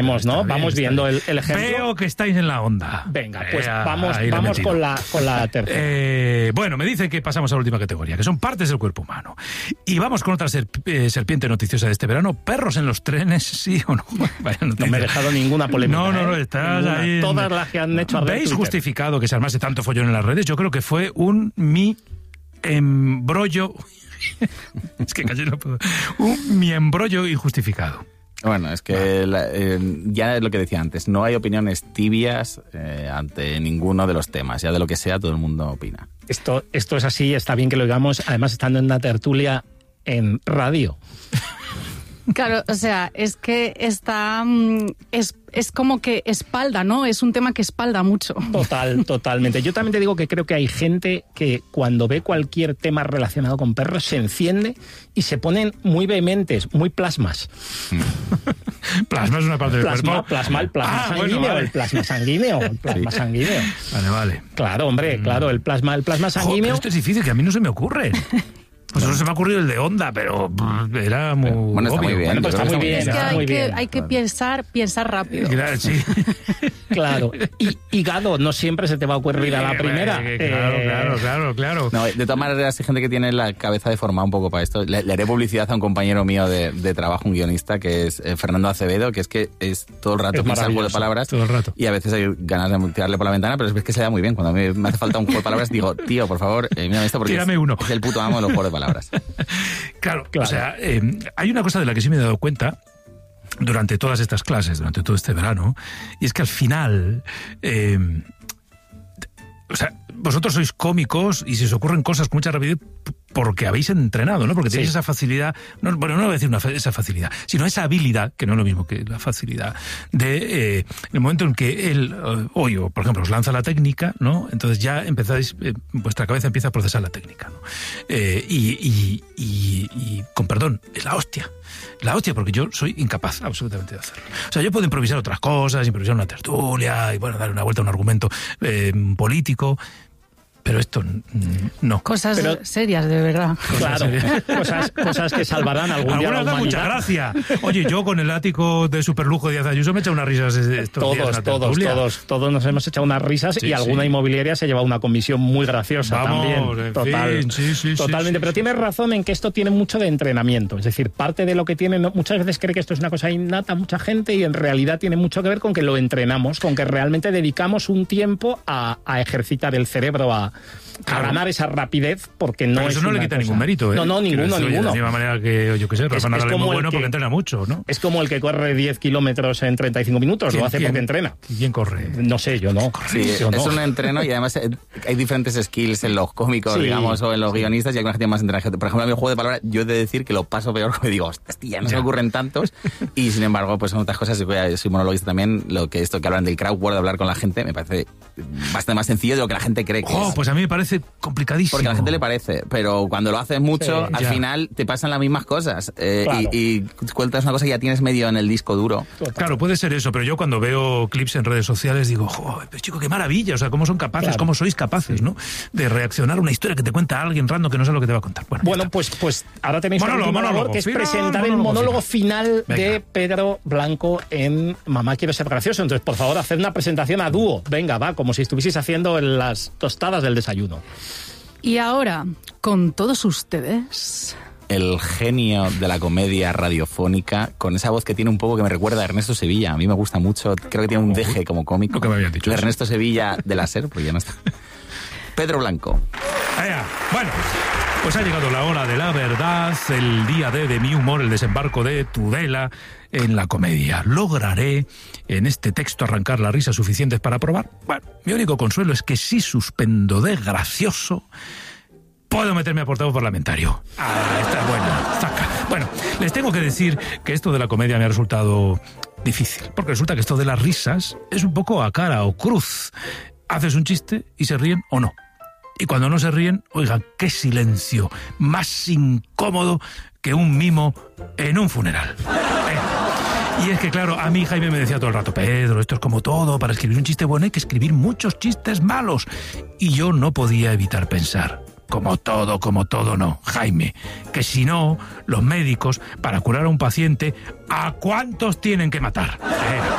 ¿no? Vamos viendo el ejemplo. Veo que estáis en la onda. Venga, pues vamos con la tercera. Bueno, me dicen que pasamos a la última categoría, que son partes del cuerpo humano. Y vamos con otra serpiente noticiosa de este verano. ¿Perros en los trenes, sí o no? No me he dejado ninguna polémica. No, estás ahí. Todas las que han hecho. ¿Veis justificado que se armase tanto follón en las redes? Yo creo que fue un embrollo. Es que casi no puedo. Mi embrollo injustificado. Bueno, es que ya es lo que decía antes, no hay opiniones tibias ante ninguno de los temas, ya de lo que sea todo el mundo opina. Esto es así, está bien que lo digamos, además estando en una tertulia en radio. Claro, o sea, es que está es como que espalda, ¿no? Es un tema que espalda mucho. Totalmente. Yo también te digo que creo que hay gente que cuando ve cualquier tema relacionado con perros se enciende y se ponen muy vehementes, muy plasmas. Plasma es una parte del cuerpo. El plasma sanguíneo, vale. El plasma sanguíneo. Vale. Claro, hombre, claro, el plasma sanguíneo. Pero esto es difícil, que a mí no se me ocurre. Pues no se me ha ocurrido el de Onda, pero era muy bueno, está obvio. Muy bien. Bueno, pues está muy bien. Es que hay que pensar rápido. Claro, sí. Claro. Y Gado, no siempre se te va a ocurrir a la primera. Claro. No, de todas maneras, hay gente que tiene la cabeza deformada un poco para esto. Le haré publicidad a un compañero mío de trabajo, un guionista, que es Fernando Acevedo, que es todo el rato pensar un juego de palabras. Todo el rato. Y a veces hay ganas de tirarle por la ventana, pero es que se da muy bien. Cuando a mí me hace falta un juego de palabras, digo, tío, por favor, mírame esto porque tírame uno. Es el puto amo de los juegos de palabras. Claro. O sea, hay una cosa de la que sí me he dado cuenta durante todas estas clases, durante todo este verano, y es que al final, o sea, vosotros sois cómicos y se os ocurren cosas con mucha rapidez porque habéis entrenado, ¿no? Porque tenéis esa facilidad, no voy a decir esa facilidad, sino esa habilidad, que no es lo mismo que la facilidad, de el momento en que él, hoy, por ejemplo, os lanza la técnica, ¿no? Entonces ya empezáis, vuestra cabeza empieza a procesar la técnica, ¿no? Y con perdón, es la hostia, porque yo soy incapaz absolutamente de hacerlo. O sea, yo puedo improvisar otras cosas, improvisar una tertulia, y bueno, dar una vuelta a un argumento político, pero esto no. Cosas serias, de verdad. Claro, cosas que salvarán algún día a la humanidad. Mucha gracia. Oye, yo con el ático de superlujo de Díaz Ayuso me he echado unas risas estos días. Todos nos hemos echado unas risas y alguna inmobiliaria se ha llevado una comisión muy graciosa también. Totalmente. Pero tienes razón en que esto tiene mucho de entrenamiento. Es decir, parte de lo que tiene, muchas veces cree que esto es una cosa innata mucha gente y en realidad tiene mucho que ver con que lo entrenamos, con que realmente dedicamos un tiempo a ejercitar el cerebro, a ganar esa rapidez, porque no. Pero eso no le quita ningún mérito, ¿eh? No, ninguno. De la misma manera que, yo qué sé, Rafa Nadal es muy bueno porque entrena mucho, ¿no? Es como el que corre 10 kilómetros en 35 minutos, lo hace porque entrena. ¿Quién corre? No sé, yo no. Sí, es un entreno y además hay diferentes skills en los cómicos, digamos, o en los guionistas, y alguna gente más entrenada. Por ejemplo, a mi juego de palabras, yo he de decir que lo paso peor, porque digo, hostia, no se me ocurren tantos, y sin embargo, pues son otras cosas, soy monologuista también, esto que hablan del crowd work, de hablar con la gente, me parece bastante más sencillo de lo que la gente cree que es. Pues a mí me parece complicadísimo. Porque a la gente le parece, pero cuando lo haces mucho, al final te pasan las mismas cosas. Y cuentas una cosa y ya tienes medio en el disco duro. Claro, puede ser eso, pero yo cuando veo clips en redes sociales digo, joder, pero chico, qué maravilla, o sea, cómo son capaces, cómo sois capaces, ¿no? De reaccionar a una historia que te cuenta alguien random que no sabe lo que te va a contar. Bueno, pues ahora tenéis monólogo, que es presentar el monólogo final de Pedro Blanco en Mamá quiero ser gracioso. Entonces, por favor, haced una presentación a dúo. Venga, va, como si estuvieseis haciendo en las tostadas del desayuno. Y ahora, con todos ustedes, el genio de la comedia radiofónica, con esa voz que tiene un poco que me recuerda a Ernesto Sevilla. A mí me gusta mucho, creo que tiene un deje como cómico. Lo que me habían dicho. Ernesto Sevilla de la SER, porque ya no está. Pedro Blanco. Bueno, pues ha llegado la hora de la verdad, el día de mi humor, el desembarco de Tudela en la comedia. ¿Lograré en este texto arrancar las risas suficientes para probar? Bueno, mi único consuelo es que si suspendo de gracioso, puedo meterme a portavoz parlamentario. Esta es buena. Saca. Bueno, les tengo que decir que esto de la comedia me ha resultado difícil, porque resulta que esto de las risas es un poco a cara o cruz. Haces un chiste y se ríen o no. Y cuando no se ríen, oigan, qué silencio más incómodo que un mimo en un funeral. Y es que, claro, a mí Jaime me decía todo el rato, Pedro, esto es como todo, para escribir un chiste bueno hay que escribir muchos chistes malos. Y yo no podía evitar pensar, como todo no, Jaime. Que si no, los médicos, para curar a un paciente, ¿a cuántos tienen que matar?